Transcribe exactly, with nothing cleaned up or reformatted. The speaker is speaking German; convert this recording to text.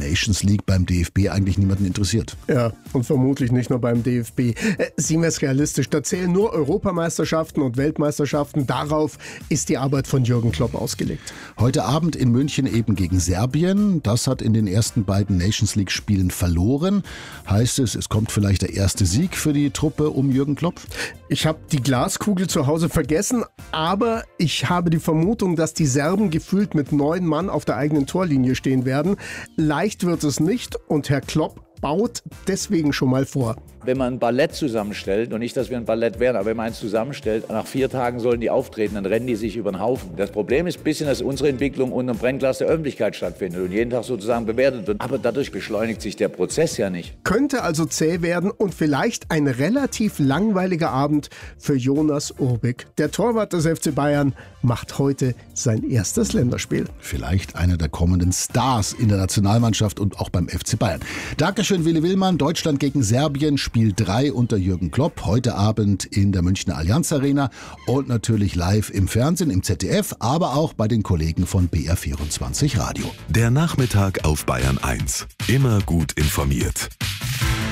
Nations League beim D F B eigentlich niemanden interessiert. Ja, und vermutlich nicht nur beim D F B. Äh, sehen wir es realistisch, da zählen nur Europameisterschaften und Weltmeisterschaften. Darauf ist die Arbeit von Jürgen Klopp ausgelegt. Heute Abend in München eben gegen Serbien. Das hat in den ersten beiden Nations League Spielen verloren. Heißt es, es kommt vielleicht der erste Sieg für die Truppe um Jürgen Klopp? Ich habe die Glaskugel zu Hause vergessen, aber ich habe die Vermutung, dass die Serben gefühlt mit neun Mann auf der eigenen Torlinie stehen werden. Leicht wird es nicht und Herr Klopp baut deswegen schon mal vor. Wenn man ein Ballett zusammenstellt, und nicht, dass wir ein Ballett wären, aber wenn man eins zusammenstellt, nach vier Tagen sollen die auftreten, dann rennen die sich über den Haufen. Das Problem ist ein bisschen, dass unsere Entwicklung unter dem Brennglas der Öffentlichkeit stattfindet und jeden Tag sozusagen bewertet wird. Aber dadurch beschleunigt sich der Prozess ja nicht. Könnte also zäh werden und vielleicht ein relativ langweiliger Abend für Jonas Urbik. Der Torwart des F C Bayern macht heute sein erstes Länderspiel. Vielleicht einer der kommenden Stars in der Nationalmannschaft und auch beim F C Bayern. Dankeschön, Willi Willmann. Deutschland gegen Serbien, Spiel drei unter Jürgen Klopp. Heute Abend in der Münchner Allianz Arena und natürlich live im Fernsehen, im Z D F, aber auch bei den Kollegen von B R vierundzwanzig Radio. Der Nachmittag auf Bayern eins. Immer gut informiert.